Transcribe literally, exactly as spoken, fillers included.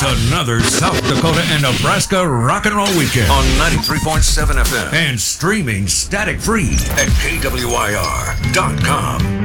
It's another South Dakota and Nebraska rock and roll weekend on ninety-three point seven F M and streaming static free at K W I R dot com.